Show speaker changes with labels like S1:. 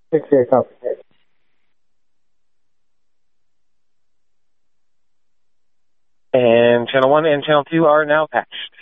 S1: It's very complicated.
S2: And Channel 1 and Channel 2 are now patched.